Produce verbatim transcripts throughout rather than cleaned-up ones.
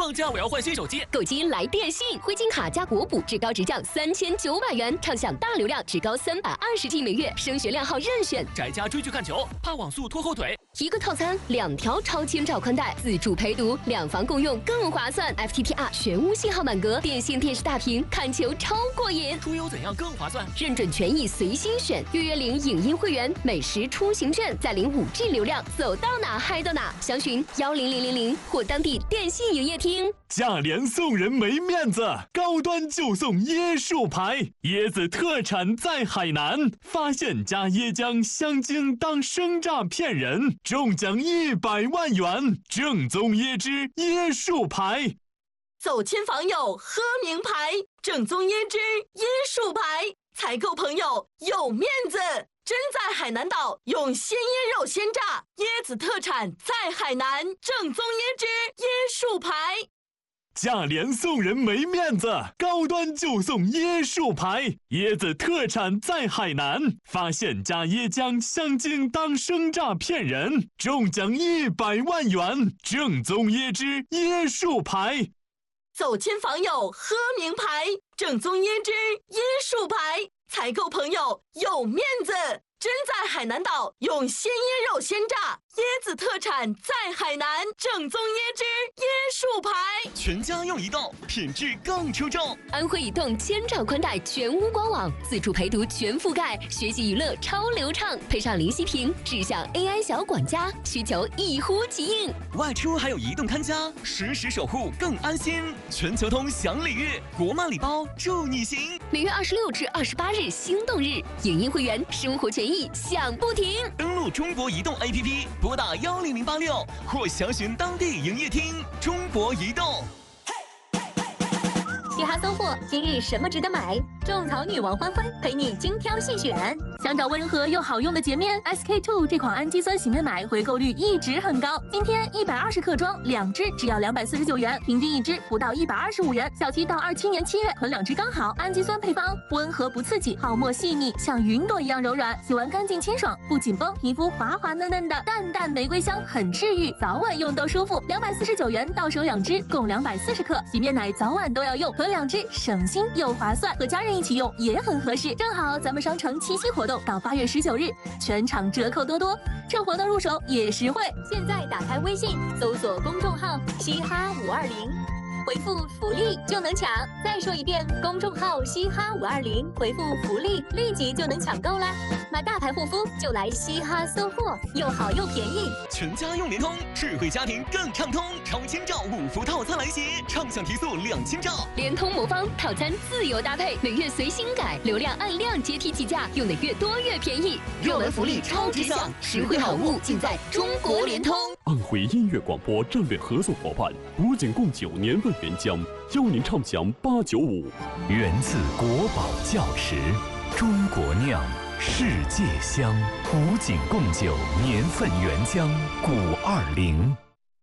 放假我要换新手机， 购机来电信，灰金卡加国补，至高直降三千九百元，畅享大流量，至高三百二十 G 每月，升学量号任选。 宅家追剧看球，怕网速拖后腿。 一个套餐，两条超千兆宽带，自助陪读，两房共用更划算。F T T R 全屋信号满格，电信电视大屏，看球超过瘾。 出游怎样更划算？ 认准权益随心选，预约领影音会员，每时出行券，再领五 G 流量，走到哪嗨到哪。详询幺零零零零或当地电信营业厅。 价廉送人没面子，高端就送椰树牌，椰子特产在海南，发现加椰浆香精当生榨骗人，中奖一百万元，正宗椰汁椰树牌。 走亲访友喝名牌，正宗椰汁椰树牌，采购朋友有面子。真在海南岛用鲜椰肉鲜榨，椰子特产在海南，正宗椰汁椰树牌。 价廉送人没面子，高端就送椰树牌，椰子特产在海南，发现加椰浆香精当生榨骗人，中奖一百万元，正宗椰汁椰树牌。 走亲访友喝名牌，正宗椰汁椰树牌，采购朋友有面子。真在海南岛用鲜椰肉鲜榨，椰子特产在海南，正宗椰汁椰树牌。 全家用移动，品质更出众。 安徽移动千兆宽带全屋官网，自助陪读全覆盖，学习娱乐超流畅，配上零息屏，智享 A I 小管家，需求一呼即应。 外出还有移动看家，实时守护更安心。全球通享礼遇，国漫礼包祝你行。 每月二十六至二十八日心动日，影音会员生活权益享不停。 登录中国移动 A P P， 拨打幺零零八六或详询当地营业厅。中国移动。 嘻哈搜货，今日什么值得买？种草女王欢欢陪你精挑细选。想找温和又好用的洁面 ，S K two 这款氨基酸洗面奶回购率一直很高。今天一百二十克装，两支只要两百四十九元，平均一支不到一百二十五元。小七到二七年七月囤两支刚好。氨基酸配方，温和不刺激，泡沫细腻，像云朵一样柔软，洗完干净清爽，不紧绷，皮肤滑滑嫩嫩的，淡淡玫瑰香，很治愈，早晚用都舒服。两百四十九元到手两支，共两百四十克，洗面奶早晚都要用，囤两支省心又划算，和家人一起用也很合适。正好咱们商城七夕活动到八月十九日，全场折扣多多，这活动入手也实惠。现在打开微信，搜索公众号嘻哈五二零，回复福利就能抢。再说一遍，公众号嘻哈五二零，回复福利立即就能抢购啦！买大牌护肤就来嘻哈搜货，又好又便宜。 全家用联通，智慧家庭更畅通，超千兆五伏套餐来袭，畅享提速两千兆。 联通魔方套餐自由搭配，每月随心改，流量按量阶梯计价，用的越多越便宜。 热门福利超值享，实惠好物尽在中国联通。 安徽音乐广播战略合作伙伴古井贡酒年份原浆，邀您畅享八九五。 源自国宝窖石，中国酿，世界香。古井贡酒年份原浆，古二零。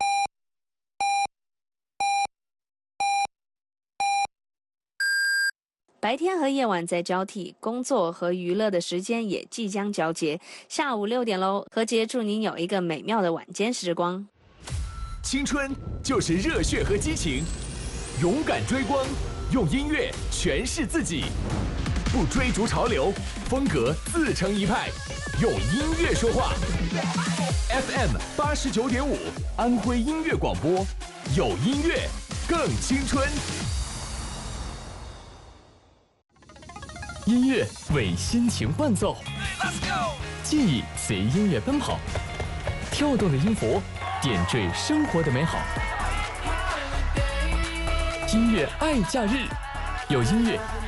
白天和夜晚在交替，工作和娱乐的时间也即将交接。下午六点喽，何洁祝您有一个美妙的晚间时光。 青春就是热血和激情，勇敢追光，用音乐诠释自己，不追逐潮流，风格自成一派，用音乐说话。F M 八十九点五，安徽音乐广播，有音乐更青春。 音乐为心情伴奏，记忆随音乐奔跑，跳动的音符点缀生活的美好。音乐爱假日，有音乐